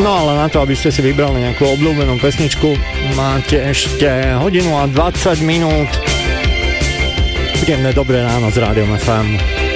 No ale na to, aby ste si vybrali nejakú obľúbenú pesničku, máte ešte hodinu a 20 minút. Príjemné dobré ráno s Rádiom FM.